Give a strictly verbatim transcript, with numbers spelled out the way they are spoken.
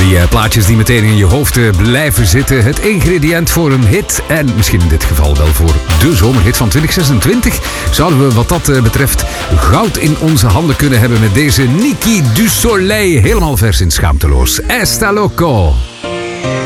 die uh, plaatjes die meteen in je hoofd uh, blijven zitten. Het ingrediënt voor een hit. En misschien in dit geval wel voor de zomerhit van twintig zesentwintig. Zouden we wat dat uh, betreft goud in onze handen kunnen hebben met deze Niki du Soleil. Helemaal vers in Schaamteloos. Esta Loco.